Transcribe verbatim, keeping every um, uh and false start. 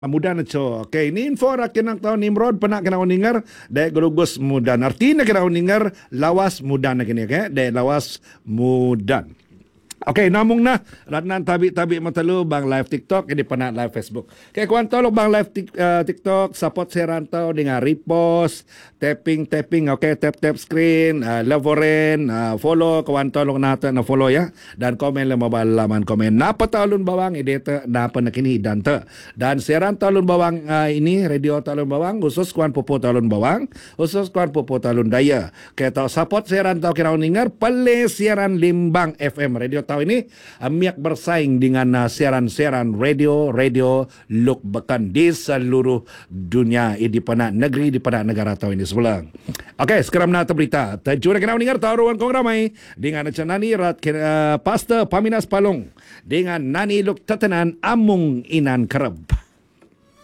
Muda na cho. Okay, ni info ra kinang taon Nimrod pena kena uningar de gurugus mudan. Artinya kena uningar lawas mudan na kini okay? De lawas mudan. Okay, namong na ratnan tabi-tabi matalu bang live TikTok ini pernah live Facebook. Kaya kuan tolong bang live tik, uh, TikTok support seranto dengan repost, tapping tapping okay, tap tap screen, uh, lavoren, uh, follow kawan tolong nato na follow ya dan komen le mobile laman komen. Napa talun bawang ideta napa nakini dan te. Dan seran talun bawang uh, ini radio talun bawang khusus kuan popo talun bawang, khusus kuan popo talun daya. Kaya tahu support seranto kira uningar pale siaran Limbang F M radio tahu ini amiak bersaing dengan uh, siaran-siaran radio-radio luk bekan di seluruh dunia di pana negeri di pana negara tahu ini sebelah. Okey, sekarang na berita. Tajur kena mendengar taruhan kong ramai dengan nani rat uh, pasta Paminas Palong dengan nani luk tetenan amung inan kereb.